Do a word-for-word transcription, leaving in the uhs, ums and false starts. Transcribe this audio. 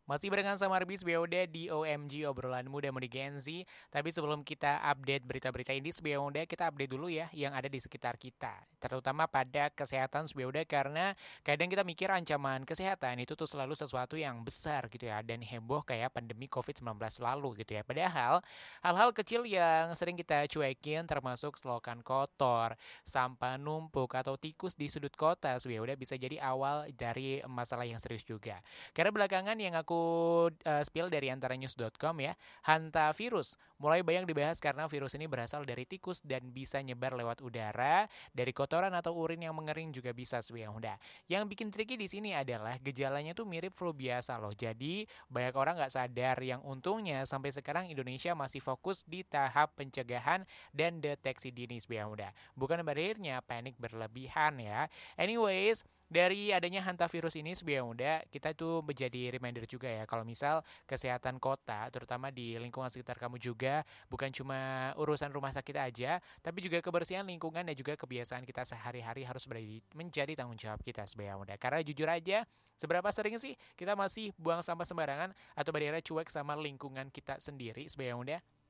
Masih barengan sama Arbis B O D di O M G obrolan muda mudi Gen Z. Tapi sebelum kita update berita-berita ini B O D, kita update dulu ya yang ada di sekitar kita. Terutama pada kesehatan B O D karena kadang kita mikir ancaman kesehatan itu tuh selalu sesuatu yang besar gitu ya dan heboh kayak pandemi covid sembilan belas lalu gitu ya. Padahal hal-hal kecil yang sering kita cuekin termasuk selokan kotor, sampah numpuk atau tikus di sudut kota B O D bisa jadi awal dari masalah yang serius juga. Karena belakangan yang aku uh, spill dari antara news dot com ya, hantavirus mulai banyak dibahas karena virus ini berasal dari tikus dan bisa nyebar lewat udara, dari kotoran atau urin yang mengering juga bisa sih yang udah. Yang bikin tricky di sini adalah gejalanya tuh mirip flu biasa loh. Jadi banyak orang nggak sadar yang untungnya sampai sekarang Indonesia masih fokus di tahap pencegahan dan deteksi dini yang udah. Bukan berakhirnya panik berlebihan ya. Anyways, dari adanya hantavirus ini sebenarnya muda, kita tuh menjadi reminder juga ya kalau misal kesehatan kota, terutama di lingkungan sekitar kamu juga, bukan cuma urusan rumah sakit aja, tapi juga kebersihan lingkungan dan juga kebiasaan kita sehari-hari harus menjadi tanggung jawab kita sebenarnya muda. Karena jujur aja, seberapa sering sih kita masih buang sampah sembarangan atau berdiri cuek sama lingkungan kita sendiri sebenarnya muda?